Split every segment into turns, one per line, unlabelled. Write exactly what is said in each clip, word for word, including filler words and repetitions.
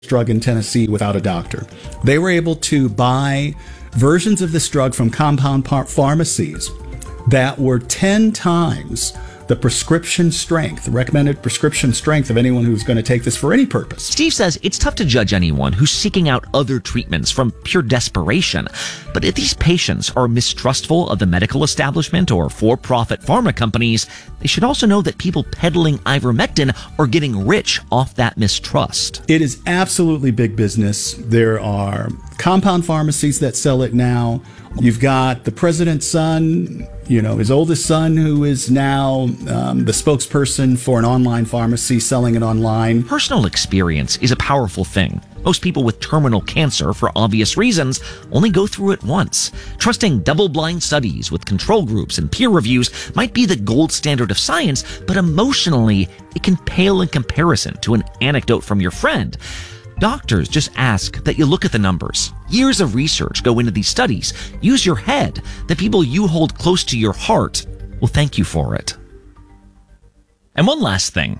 drug in Tennessee without a doctor. They were able to buy versions of this drug from compound par- pharmacies that were ten times the prescription strength, the recommended prescription strength of anyone who's going to take this for any purpose.
Steve says it's tough to judge anyone who's seeking out other treatments from pure desperation. But if these patients are mistrustful of the medical establishment or for-profit pharma companies, they should also know that people peddling ivermectin are getting rich off that mistrust.
It is absolutely big business. There are compound pharmacies that sell it now. You've got the president's son, you know, his oldest son, who is now um, the spokesperson for an online pharmacy selling it online.
Personal experience is a powerful thing. Most people with terminal cancer, for obvious reasons, only go through it once. Trusting double-blind studies with control groups and peer reviews might be the gold standard of science, but emotionally, it can pale in comparison to an anecdote from your friend. Doctors just ask that you look at the numbers. Years of research go into these studies. Use your head. The people you hold close to your heart will thank you for it. And one last thing.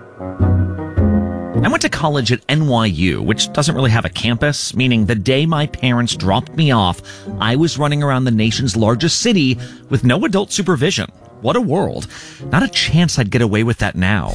I went to college at N Y U, which doesn't really have a campus, meaning the day my parents dropped me off, I was running around the nation's largest city with no adult supervision. What a world. Not a chance I'd get away with that now.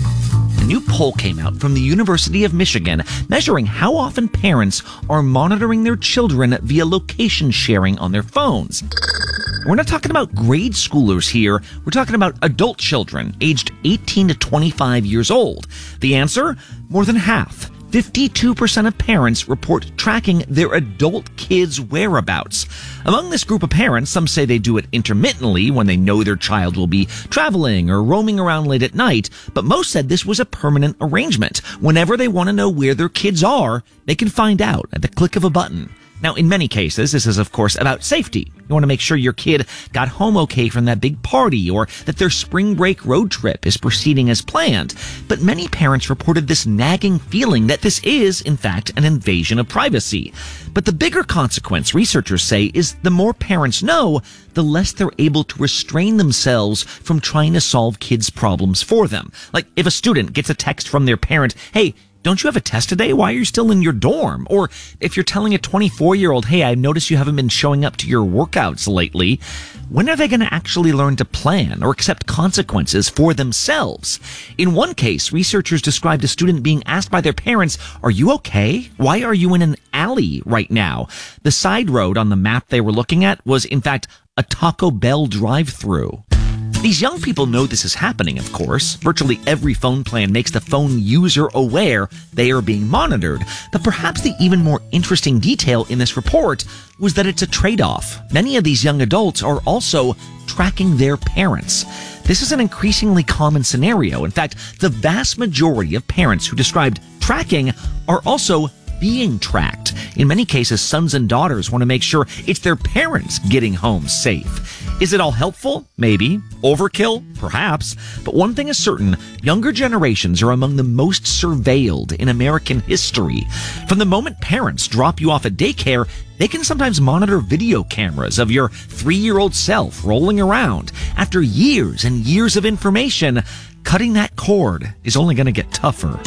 A new poll came out from the University of Michigan measuring how often parents are monitoring their children via location sharing on their phones. We're not talking about grade schoolers here. We're talking about adult children aged eighteen to twenty-five years old. The answer? More than half. fifty-two percent of parents report tracking their adult kids' whereabouts. Among this group of parents, some say they do it intermittently when they know their child will be traveling or roaming around late at night, but most said this was a permanent arrangement. Whenever they want to know where their kids are, they can find out at the click of a button. Now, in many cases, this is, of course, about safety. You want to make sure your kid got home okay from that big party or that their spring break road trip is proceeding as planned. But many parents reported this nagging feeling that this is, in fact, an invasion of privacy. But the bigger consequence, researchers say, is the more parents know, the less they're able to restrain themselves from trying to solve kids' problems for them. Like if a student gets a text from their parent, hey, don't you have a test today? Why are you still in your dorm? Or if you're telling a twenty-four-year-old, hey, I noticed you haven't been showing up to your workouts lately, when are they going to actually learn to plan or accept consequences for themselves? In one case, researchers described a student being asked by their parents, are you okay? Why are you in an alley right now? The side road on the map they were looking at was, in fact, a Taco Bell drive-thru. These young people know this is happening, of course. Virtually every phone plan makes the phone user aware they are being monitored. But perhaps the even more interesting detail in this report was that it's a trade-off. Many of these young adults are also tracking their parents. This is an increasingly common scenario. In fact, the vast majority of parents who described tracking are also being tracked. In many cases, sons and daughters want to make sure it's their parents getting home safe. Is it all helpful? Maybe. Overkill? Perhaps. But one thing is certain, younger generations are among the most surveilled in American history. From the moment parents drop you off at daycare, they can sometimes monitor video cameras of your three-year-old self rolling around. After years and years of information, cutting that cord is only going to get tougher.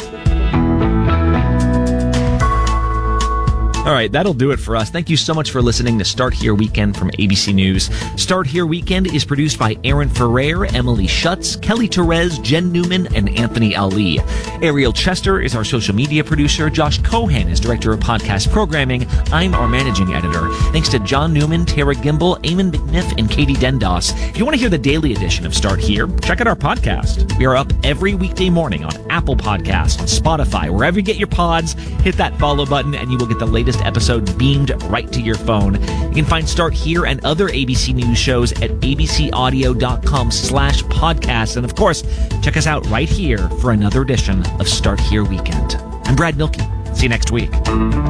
All right, that'll do it for us. Thank you so much for listening to Start Here Weekend from A B C News. Start Here Weekend is produced by Aaron Ferrer, Emily Schutz, Kelly Therese, Jen Newman, and Anthony Ali. Ariel Chester is our social media producer. Josh Cohan is director of podcast programming. I'm our managing editor. Thanks to John Newman, Tara Gimbel, Eamon McNiff, and Katie Dendos. If you want to hear the daily edition of Start Here, check out our podcast. We are up every weekday morning on Apple Podcasts, on Spotify, wherever you get your pods. Hit that follow button and you will get the latest episode beamed right to your phone. You can find Start Here and other A B C News shows at abcaudio.com slash podcast. And of course, check us out right here for another edition of Start Here Weekend. I'm Brad Milkey. See you next week.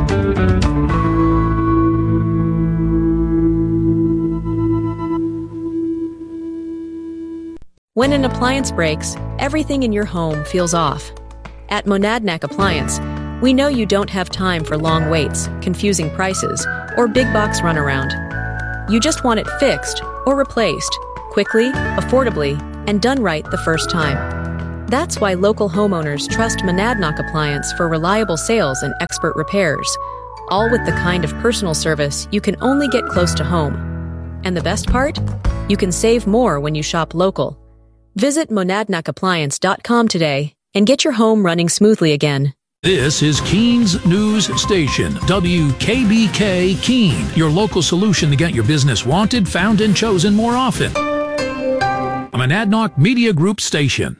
When an appliance breaks, everything in your home feels off. At Monadnock Appliance, we know you don't have time for long waits, confusing prices, or big box runaround. You just want it fixed or replaced, quickly, affordably, and done right the first time. That's why local homeowners trust Monadnock Appliance for reliable sales and expert repairs, all with the kind of personal service you can only get close to home. And the best part? You can save more when you shop local. Visit monadnock appliance dot com today and get your home running smoothly again.
This is Keene's News Station, W K B K Keene, your local solution to get your business wanted, found, and chosen more often. A Monadnock Media Group station.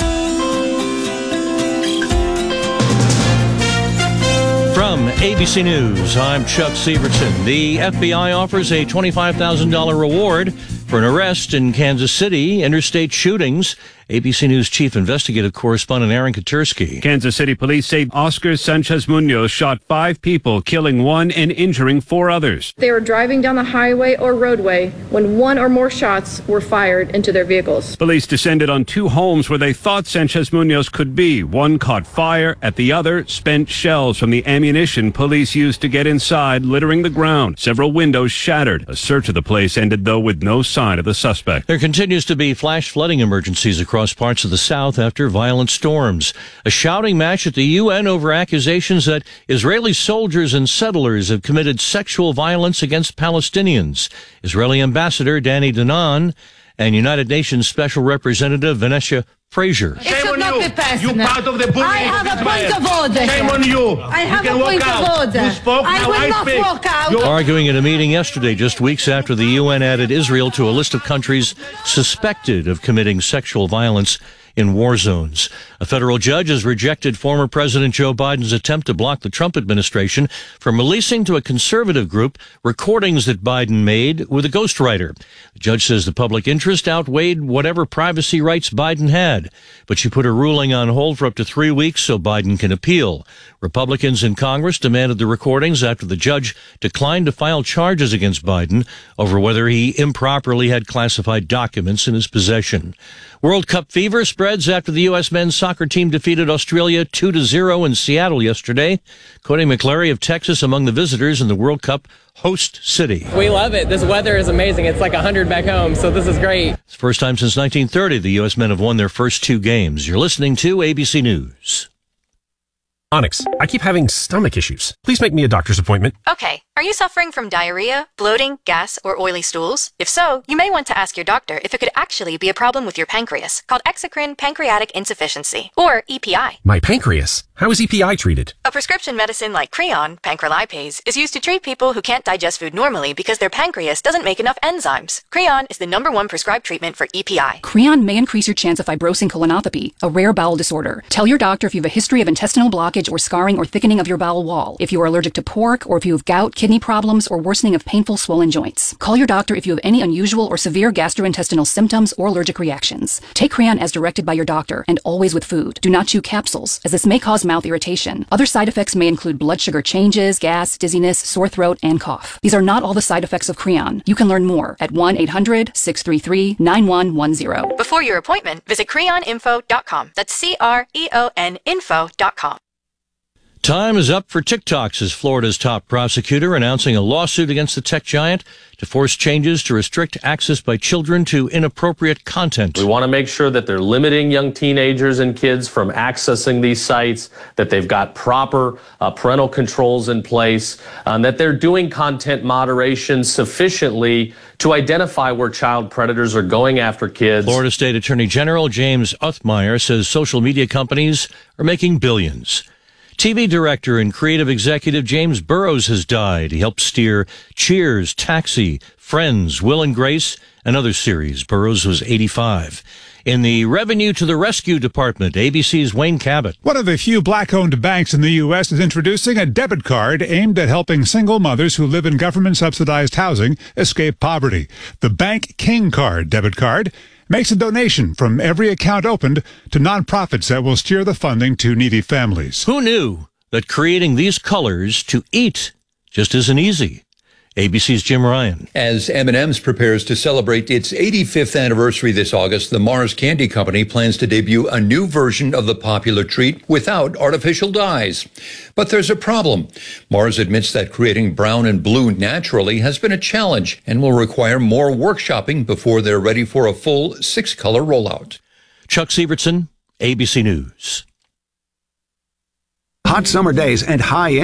From A B C News, I'm Chuck Sievertson. The F B I offers a twenty-five thousand dollars reward for an arrest in Kansas City, interstate shootings. A B C News chief investigative correspondent Aaron Katursky.
Kansas City police say Oscar Sanchez Munoz shot five people, killing one and injuring four others.
They were driving down the highway or roadway when one or more shots were fired into their vehicles.
Police descended on two homes where they thought Sanchez Munoz could be. One caught fire. At the other, spent shells from the ammunition police used to get inside, littering the ground. Several windows shattered. A search of the place ended, though, with no sign of the suspect.
There continues to be flash flooding emergencies across parts of the South after violent storms. A shouting match at the U N over accusations that Israeli soldiers and settlers have committed sexual violence against Palestinians. Israeli Ambassador Danny Danon and United Nations Special Representative Vanessa Frazier.
It should not be personal. You part of the I have a point of order. Shame on you. I have you a point of order. You spoke, I will I not speak. walk out.
You're arguing at a meeting yesterday, just weeks after the U N added Israel to a list of countries suspected of committing sexual violence in war zones. A federal judge has rejected former President Joe Biden's attempt to block the Trump administration from releasing to a conservative group recordings that Biden made with a ghostwriter. The judge says the public interest outweighed whatever privacy rights Biden had, but she put her ruling on hold for up to three weeks so Biden can appeal. Republicans in Congress demanded the recordings after the judge declined to file charges against Biden over whether he improperly had classified documents in his possession. World Cup fever spreads after the U S men's soccer team defeated Australia two to zero in Seattle yesterday. Cody McClary of Texas among the visitors in the World Cup host city.
We love it. This weather is amazing. It's like one hundred back home, so this is great.
It's the first time since nineteen thirty the U S men have won their first two games. You're listening to A B C News.
Onyx, I keep having stomach issues. Please make me a doctor's appointment.
Okay. Are you suffering from diarrhea, bloating, gas, or oily stools? If so, you may want to ask your doctor if it could actually be a problem with your pancreas, called exocrine pancreatic insufficiency, or E P I.
My pancreas? How is E P I treated?
A prescription medicine like Creon, pancrelipase, is used to treat people who can't digest food normally because their pancreas doesn't make enough enzymes. Creon is the number one prescribed treatment for E P I.
Creon may increase your chance of fibrosing colonopathy, a rare bowel disorder. Tell your doctor if you have a history of intestinal blockage or scarring or thickening of your bowel wall, if you are allergic to pork, or if you have gout, kidney problems, or worsening of painful swollen joints. Call your doctor if you have any unusual or severe gastrointestinal symptoms or allergic reactions. Take Creon as directed by your doctor, and always with food. Do not chew capsules, as this may cause mouth irritation. Other side effects may include blood sugar changes, gas, dizziness, sore throat, and cough. These are not all the side effects of Creon. You can learn more at one eight hundred six three three nine one one zero.
Before your appointment, visit creon info dot com. That's C R E O N info dot com.
Time is up for TikTok, says Florida's top prosecutor, announcing a lawsuit against the tech giant to force changes to restrict access by children to inappropriate content.
We want to make sure that they're limiting young teenagers and kids from accessing these sites, that they've got proper uh, parental controls in place, um, that they're doing content moderation sufficiently to identify where child predators are going after kids.
Florida State Attorney General James Uthmeier says social media companies are making billions. T V director and creative executive James Burrows has died. He helped steer Cheers, Taxi, Friends, Will and Grace, and other series. Burrows was eighty-five. In the Revenue to the Rescue Department, A B C's Wayne Cabot.
One of the few black-owned banks in the U S is introducing a debit card aimed at helping single mothers who live in government-subsidized housing escape poverty. The Bank King Card debit card makes a donation from every account opened to nonprofits that will steer the funding to needy families.
Who knew that creating these colors to eat just isn't easy? A B C's Jim Ryan.
As M and M's prepares to celebrate its eighty-fifth anniversary this August, the Mars Candy Company plans to debut a new version of the popular treat without artificial dyes. But there's a problem. Mars admits that creating brown and blue naturally has been a challenge and will require more workshopping before they're ready for a full six-color rollout.
Chuck Sievertson, A B C News.
Hot summer days and high